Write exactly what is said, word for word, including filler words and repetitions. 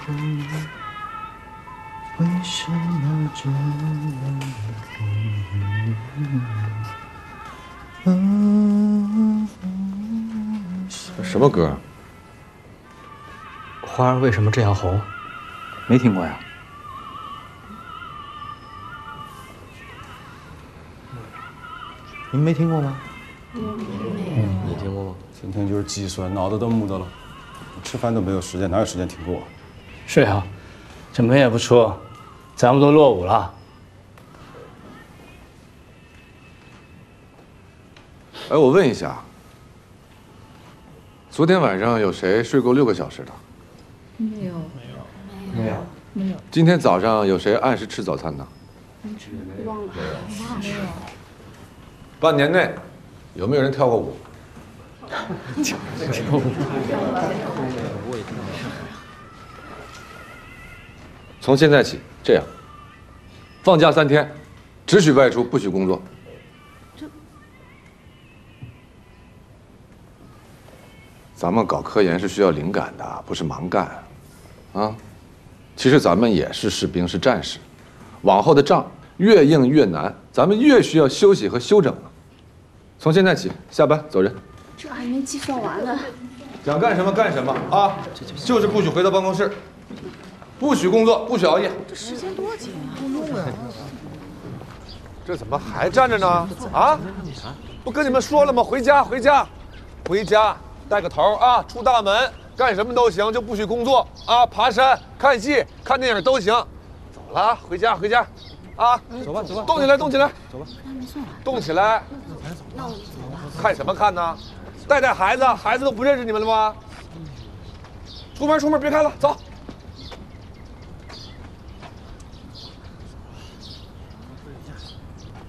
为什么这样？ 什么歌？ 花儿为什么这样红？没听过呀？您没听过吗？ 你听过吗？ 今天就是计算，脑子都木的了，吃饭都没有时间，哪有时间听歌？ 是呀，这门也不出，咱们都落伍了。 哎，我问一下，昨天晚上有谁睡够六个小时的？ 没有， 没有， 没有， 今天早上有谁按时吃早餐的？ 忘了，没有。 半年内有没有人跳过舞？从现在起，这样，放假三天，只许外出，不许工作。咱们搞科研是需要灵感的，不是盲干，啊。其实咱们也是士兵，是战士，往后的仗越硬越难，咱们越需要休息和休整。从现在起，下班走人。 这还没计算完呢。 想干什么干什么啊！就是不许回到办公室，不许工作，不许熬夜。 这时间多紧啊！ 这怎么还站着呢？啊！不跟你们说了吗？回家，回家，回家，带个头啊！出大门，干什么都行，就不许工作啊！爬山、看戏、看电影都行。走了，回家，回家，啊！ 走吧，走吧， 动起来，动起来， 走吧， 动起来。 那我们走吧。 看什么看呢？带带孩子，孩子都不认识你们了吗？出门，出门，别看了，走。